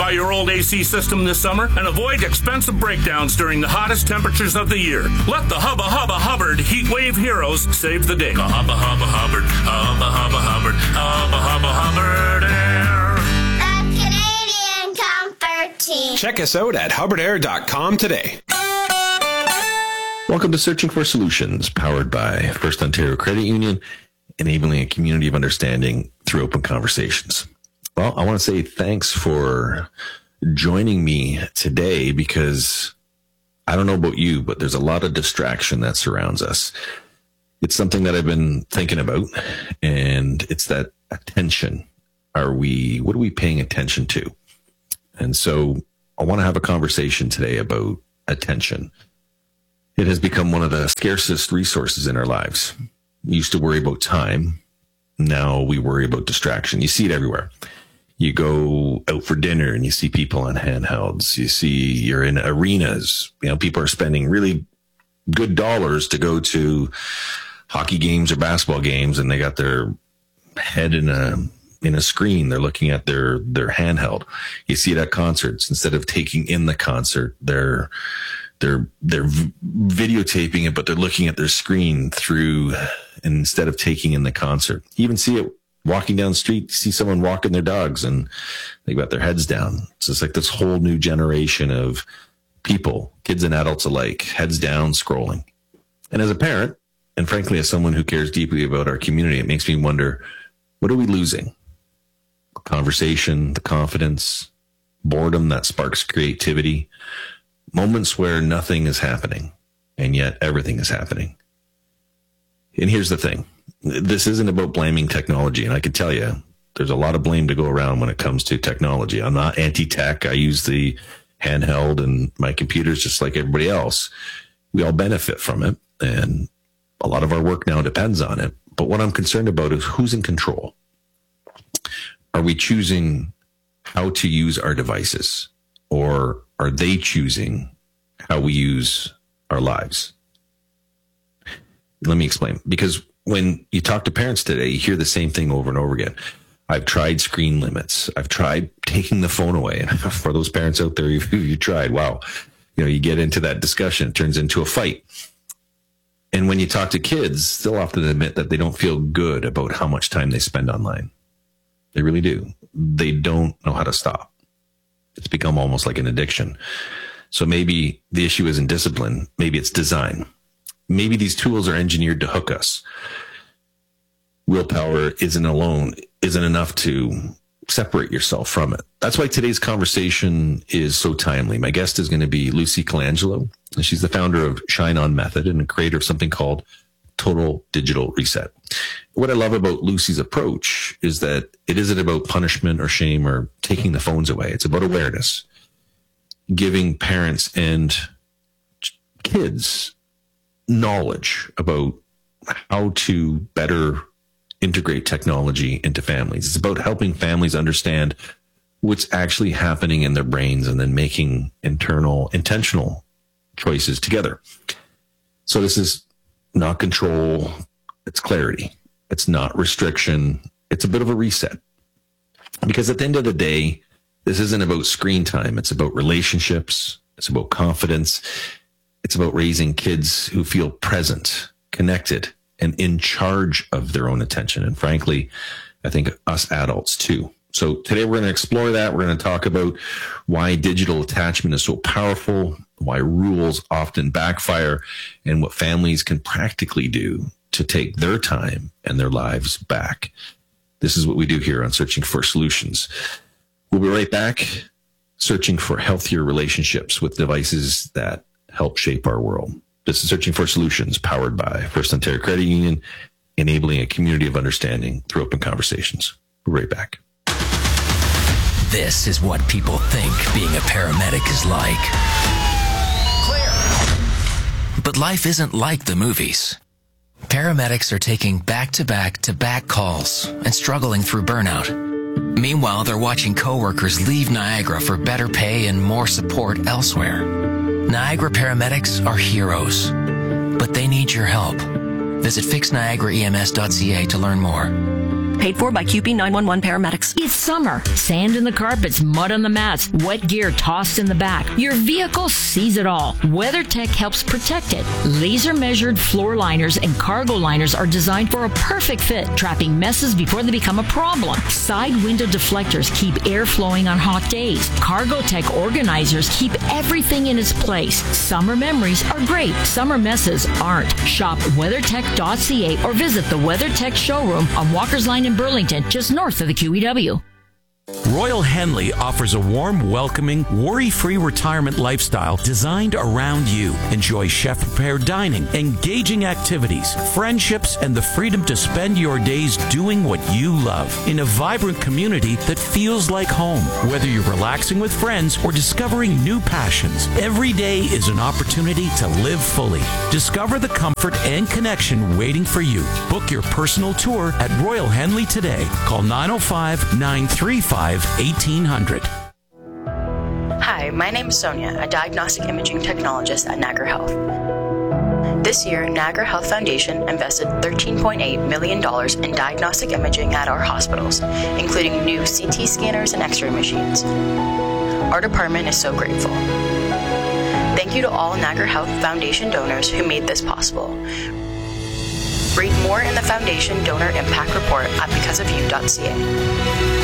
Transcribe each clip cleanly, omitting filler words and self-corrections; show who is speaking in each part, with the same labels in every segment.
Speaker 1: by your old AC system this summer and avoid expensive breakdowns during the hottest temperatures of the year. Let the Hubba Hubba Hubbard Heat Wave Heroes save the day. Hubba Hubba Hubbard, Hubba Hubba Hubbard, Hubba Hubba Hubbard Air.
Speaker 2: The Canadian Comfort Team.
Speaker 3: Check us out at hubbardair.com today.
Speaker 4: Welcome to Searching for Solutions, powered by First Ontario Credit Union, enabling a community of understanding through open conversations. Well, I want to say thanks for joining me today because I don't know about you, but there's a lot of distraction that surrounds us. It's something that I've been thinking about, and it's that attention. What are we paying attention to? And so I want to have a conversation today about attention. It has become one of the scarcest resources in our lives. We used to worry about time. Now we worry about distraction. You see it everywhere. You go out for dinner and you see people on handhelds. You're in arenas. People are spending really good dollars to go to hockey games or basketball games, and they got their head in a screen. They're looking at their handheld. You see it at concerts. Instead of taking in the concert, they're videotaping it, but they're looking at their screen instead of taking in the concert. You even see it walking down the street, see someone walking their dogs and they've got their heads down. So it's like this whole new generation of people, kids and adults alike, heads down, scrolling. And as a parent, and frankly, as someone who cares deeply about our community, it makes me wonder, what are we losing? Conversation, the confidence, boredom that sparks creativity, moments where nothing is happening, and yet everything is happening. And here's the thing. This isn't about blaming technology. And I can tell you, there's a lot of blame to go around when it comes to technology. I'm not anti-tech. I use the handheld and my computers just like everybody else. We all benefit from it. And a lot of our work now depends on it. But what I'm concerned about is who's in control. Are we choosing how to use our devices? Or are they choosing how we use our lives? Let me explain. Because when you talk to parents today, you hear the same thing over and over again. I've tried screen limits. I've tried taking the phone away. And for those parents out there, you tried, wow. You get into that discussion, it turns into a fight. And when you talk to kids, they'll often admit that they don't feel good about how much time they spend online. They really do. They don't know how to stop. It's become almost like an addiction. So maybe the issue isn't discipline. Maybe it's design. Maybe these tools are engineered to hook us. Willpower isn't enough to separate yourself from it. That's why today's conversation is so timely. My guest is going to be Lucy Colangelo. She's the founder of Shine On Method and a creator of something called Total Digital Reset. What I love about Lucy's approach is that it isn't about punishment or shame or taking the phones away. It's about awareness, giving parents and kids knowledge about how to better integrate technology into families. It's about helping families understand what's actually happening in their brains and then making intentional choices together. So this is not control, it's clarity. It's not restriction. It's a bit of a reset. Because at the end of the day, this isn't about screen time. It's about relationships. It's about confidence. It's about raising kids who feel present, connected, and in charge of their own attention. And frankly, I think us adults too. So today we're going to explore that. We're going to talk about why digital attachment is so powerful, why rules often backfire, and what families can practically do to take their time and their lives back. This is what we do here on Searching for Solutions. We'll be right back, searching for healthier relationships with devices that help shape our world. This is Searching for Solutions, powered by First Ontario Credit Union, enabling a community of understanding through open conversations. We'll be right back.
Speaker 5: This is what people think being a paramedic is like. Clear. But life isn't like the movies. Paramedics are taking back-to-back-to-back calls and struggling through burnout. Meanwhile, they're watching coworkers leave Niagara for better pay and more support elsewhere. Niagara paramedics are heroes, but they need your help. Visit fixniagaraems.ca to learn more.
Speaker 6: Paid for by QP 911 paramedics.
Speaker 7: It's summer. Sand in the carpets, mud on the mats, wet gear tossed in the back. Your vehicle sees it all. WeatherTech helps protect it. Laser measured floor liners and cargo liners are designed for a perfect fit, trapping messes before they become a problem. Side window deflectors keep air flowing on hot days. CargoTech organizers keep everything in its place. Summer memories are great. Summer messes aren't. Shop WeatherTech.ca or visit the WeatherTech showroom on Walker's Line in Burlington, just north of the QEW.
Speaker 8: Royal Henley offers a warm, welcoming, worry-free retirement lifestyle designed around you. Enjoy chef-prepared dining, engaging activities, friendships, and the freedom to spend your days doing what you love in a vibrant community that feels like home. Whether you're relaxing with friends or discovering new passions, every day is an opportunity to live fully. Discover the comfort and connection waiting for you. Book your personal tour at Royal Henley today. Call 905-935-1800.
Speaker 9: Hi, my name is Sonia, a diagnostic imaging technologist at Niagara Health. This year, Niagara Health Foundation invested $13.8 million in diagnostic imaging at our hospitals, including new CT scanners and X-ray machines. Our department is so grateful. Thank you to all Niagara Health Foundation donors who made this possible. Read more in the Foundation Donor Impact Report at becauseofyou.ca.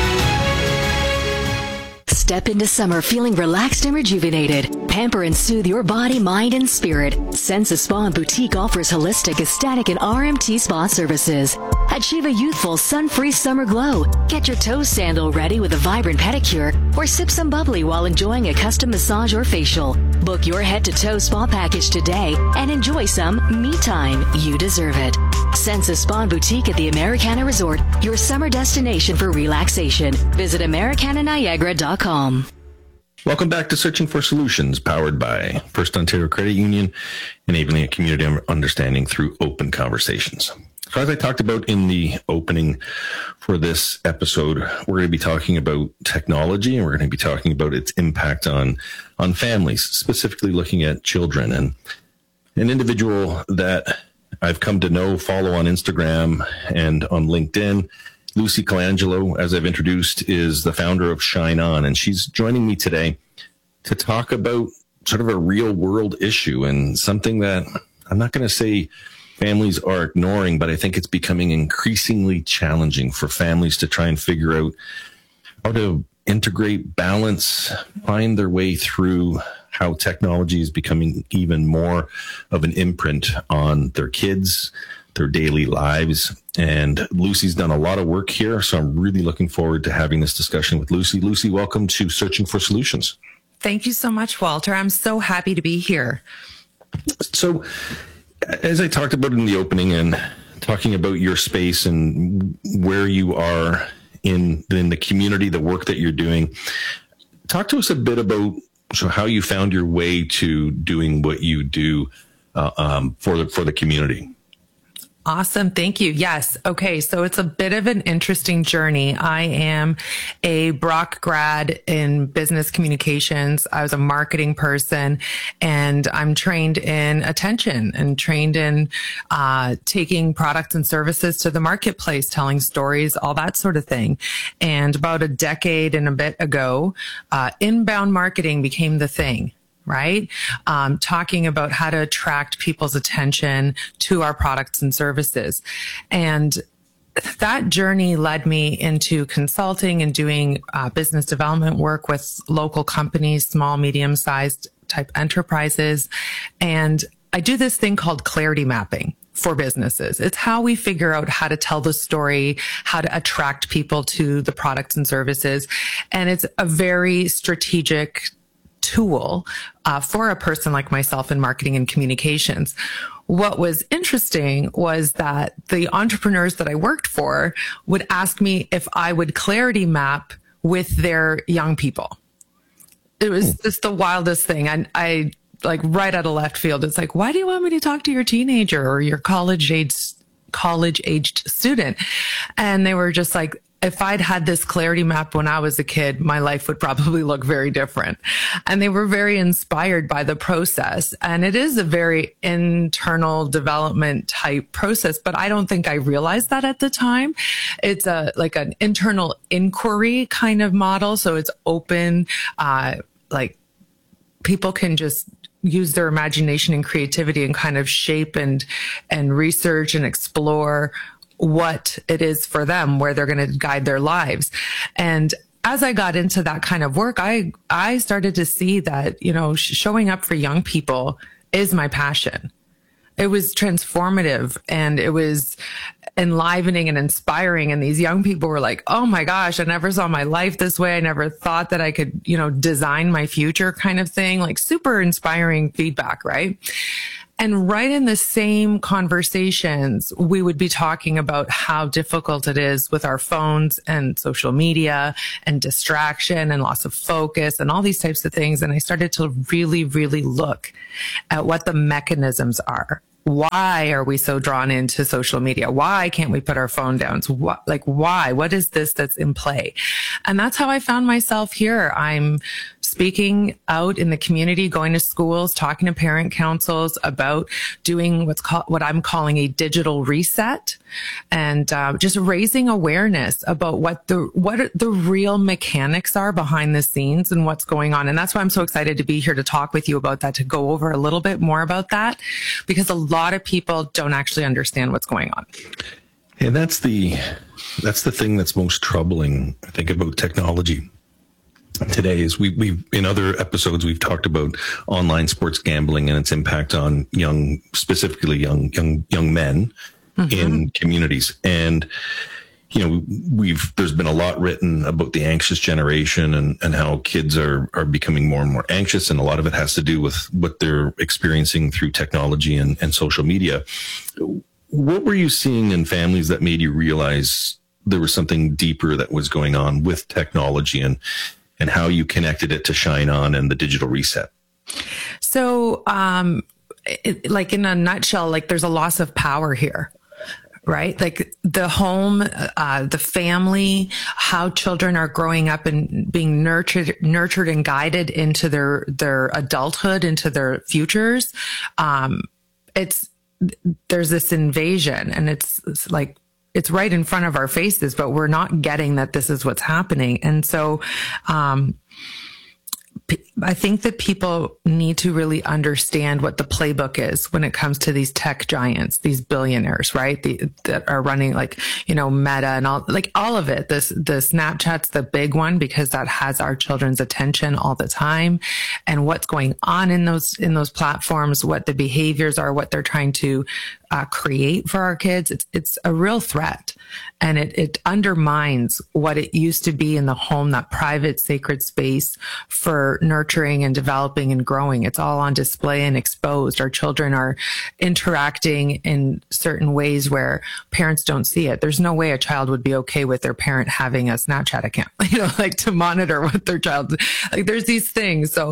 Speaker 10: Step into summer feeling relaxed and rejuvenated. Pamper and soothe your body, mind, and spirit. Sensa Spa and Boutique offers holistic, aesthetic, and RMT spa services. Achieve a youthful, sun-free summer glow. Get your toe sandal ready with a vibrant pedicure, or sip some bubbly while enjoying a custom massage or facial. Book your head-to-toe spa package today and enjoy some me time. You deserve it. Sensa Spa and Boutique at the Americana Resort, your summer destination for relaxation. Visit AmericanaNiagara.com.
Speaker 4: Welcome back to Searching for Solutions, powered by First Ontario Credit Union, enabling a community understanding through open conversations. So as I talked about in the opening for this episode, we're going to be talking about technology, and we're going to be talking about its impact on families, specifically looking at children. And an individual that I've come to know, follow on Instagram and on LinkedIn, Lucy Colangelo, as I've introduced, is the founder of Shine On, and she's joining me today to talk about sort of a real world issue and something that I'm not going to say families are ignoring, but I think it's becoming increasingly challenging for families to try and figure out how to integrate, balance, find their way through how technology is becoming even more of an imprint on their kids, their daily lives. And Lucy's done a lot of work here, so I'm really looking forward to having this discussion with Lucy. Lucy, welcome to Searching for Solutions.
Speaker 11: Thank you so much, Walter. I'm so happy to be here.
Speaker 4: So, as I talked about in the opening and talking about your space and where you are in the community, the work that you're doing, talk to us a bit about how you found your way to doing what you do for the community.
Speaker 11: Awesome. Thank you. Yes. Okay. So it's a bit of an interesting journey. I am a Brock grad in business communications. I was a marketing person, and I'm trained in attention and trained in taking products and services to the marketplace, telling stories, all that sort of thing. And about a decade and a bit ago, inbound marketing became the thing. Right? Talking about how to attract people's attention to our products and services. And that journey led me into consulting and doing business development work with local companies, small, medium-sized type enterprises. And I do this thing called clarity mapping for businesses. It's how we figure out how to tell the story, how to attract people to the products and services. And it's a very strategic tool for a person like myself in marketing and communications. What was interesting was that the entrepreneurs that I worked for would ask me if I would clarity map with their young people. It was just the wildest thing. I like right out of left field. It's like, why do you want me to talk to your teenager or your college-aged student? And they were just like, if I'd had this clarity map when I was a kid, my life would probably look very different. And they were very inspired by the process. And it is a very internal development type process, but I don't think I realized that at the time. It's like an internal inquiry kind of model. So it's open, like people can just use their imagination and creativity and kind of shape and research and explore what it is for them, where they're going to guide their lives. And as I got into that kind of work, I started to see that, you know, showing up for young people is my passion. It was transformative and it was enlivening and inspiring. And these young people were like, oh my gosh, I never saw my life this way. I never thought that I could, you know, design my future kind of thing, like super inspiring feedback, right? And right in the same conversations, we would be talking about how difficult it is with our phones and social media and distraction and loss of focus and all these types of things. And I started to really, really look at what the mechanisms are. Why are we so drawn into social media? Why can't we put our phone down? So why? What is this that's in play? And that's how I found myself here. I'm speaking out in the community, going to schools, talking to parent councils about doing what I'm calling a digital reset, and just raising awareness about what the real mechanics are behind the scenes and what's going on. And that's why I'm so excited to be here to talk with you about that, to go over a little bit more about that, because a lot of people don't actually understand what's going on.
Speaker 4: And that's the thing that's most troubling, I think, about technology today. Is we've in other episodes we've talked about online sports gambling and its impact on specifically young men in communities. And you know, there's been a lot written about the anxious generation and how kids are becoming more and more anxious, and a lot of it has to do with what they're experiencing through technology and social media. What were you seeing in families that made you realize there was something deeper that was going on with technology, and how you connected it to Shine On and the digital reset?
Speaker 11: So, like in a nutshell, like there's a loss of power here, right? Like the home, the family, how children are growing up and being nurtured and guided into their adulthood, into their futures. There's this invasion, and it's like, it's right in front of our faces, but we're not getting that this is what's happening. And so, I think that people need to really understand what the playbook is when it comes to these tech giants, these billionaires, right? That are running, like, you know, Meta and all of it. The Snapchat's the big one because that has our children's attention all the time, and what's going on in those platforms, what the behaviors are, what they're trying to create for our kids. It's a real threat, and it undermines what it used to be in the home, that private, sacred space for nurturing and developing and growing. It's all on display and exposed. Our children are interacting in certain ways where parents don't see it. There's no way a child would be okay with their parent having a Snapchat account, you know, like to monitor what their child, like there's these things. So,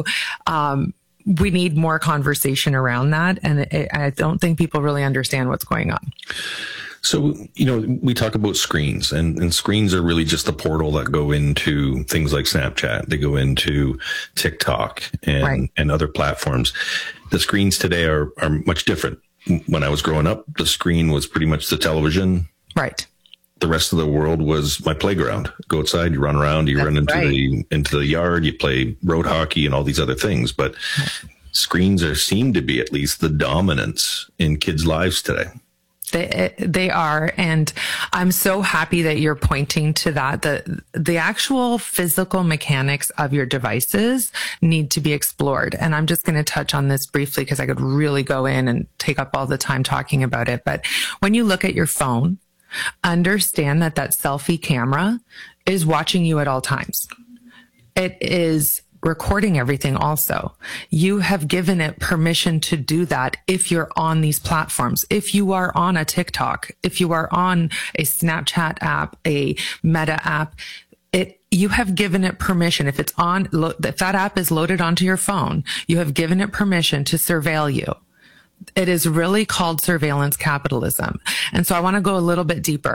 Speaker 11: we need more conversation around that. And I don't think people really understand what's going on.
Speaker 4: So, you know, we talk about screens, and screens are really just a portal that go into things like Snapchat. They go into TikTok and other platforms. The screens today are much different. When I was growing up, the screen was pretty much the television.
Speaker 11: Right.
Speaker 4: The rest of the world was my playground. Go outside, you run around, you run into the yard, you play road hockey and all these other things. But screens seem to be at least the dominance in kids' lives today.
Speaker 11: They are. And I'm so happy that you're pointing to that. The actual physical mechanics of your devices need to be explored. And I'm just going to touch on this briefly because I could really go in and take up all the time talking about it. But when you look at your phone, understand that selfie camera is watching you at all times. It is recording everything also. You have given it permission to do that if you're on these platforms. If you are on a TikTok, if you are on a Snapchat app, a Meta app, you have given it permission. If if that app is loaded onto your phone, you have given it permission to surveil you. It is really called surveillance capitalism. And so I want to go a little bit deeper.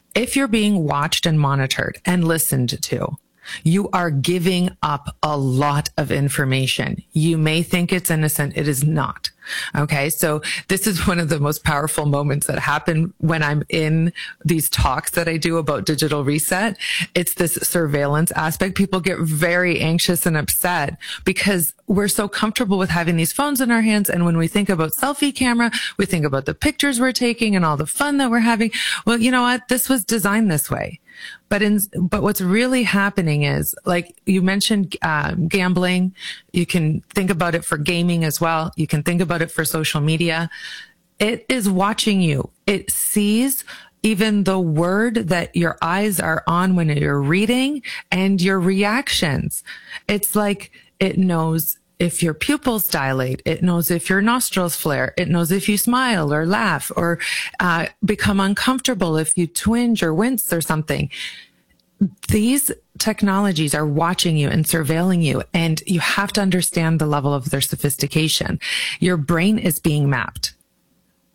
Speaker 11: If you're being watched and monitored and listened to, you are giving up a lot of information. You may think it's innocent. It is not. Okay. So this is one of the most powerful moments that happen when I'm in these talks that I do about digital reset. It's this surveillance aspect. People get very anxious and upset because we're so comfortable with having these phones in our hands. And when we think about selfie camera, we think about the pictures we're taking and all the fun that we're having. Well, you know what? This was designed this way. But what's really happening is, like you mentioned, gambling. You can think about it for gaming as well. You can think about it for social media. It is watching you. It sees even the word that your eyes are on when you're reading and your reactions. It's like it knows if your pupils dilate, it knows if your nostrils flare, it knows if you smile or laugh or become uncomfortable, if you twinge or wince or something. These technologies are watching you and surveilling you, and you have to understand the level of their sophistication. Your brain is being mapped.